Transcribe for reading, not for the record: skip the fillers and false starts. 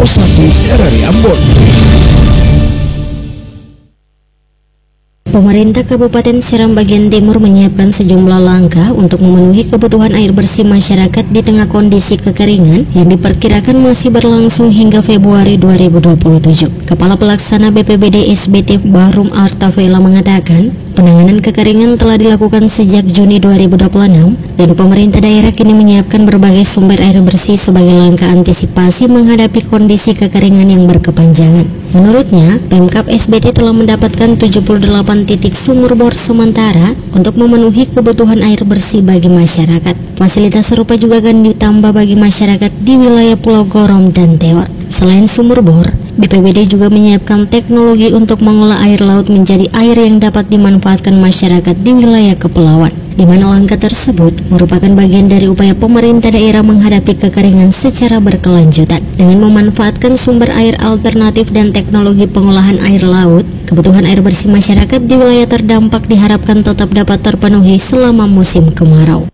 pos 1 RRI Ambon. Pemerintah Kabupaten Seram bagian timur menyiapkan sejumlah langkah untuk memenuhi kebutuhan air bersih masyarakat di tengah kondisi kekeringan yang diperkirakan masih berlangsung hingga Februari 2027. Kepala Pelaksana BPBD SBT Bahrum Artavela mengatakan, penanganan kekeringan telah dilakukan sejak Juni 2026 dan pemerintah daerah kini menyiapkan berbagai sumber air bersih sebagai langkah antisipasi menghadapi kondisi kekeringan yang berkepanjangan. Menurutnya, Pemkab SBT telah mendapatkan 78 titik sumur bor sementara untuk memenuhi kebutuhan air bersih bagi masyarakat. Fasilitas serupa juga akan ditambah bagi masyarakat di wilayah Pulau Gorom dan Teor. Selain sumur bor, BPBD juga menyiapkan teknologi untuk mengolah air laut menjadi air yang dapat dimanfaatkan masyarakat di wilayah kepulauan, di mana langkah tersebut merupakan bagian dari upaya pemerintah daerah menghadapi kekeringan secara berkelanjutan. Dengan memanfaatkan sumber air alternatif dan teknologi pengolahan air laut, kebutuhan air bersih masyarakat di wilayah terdampak diharapkan tetap dapat terpenuhi selama musim kemarau.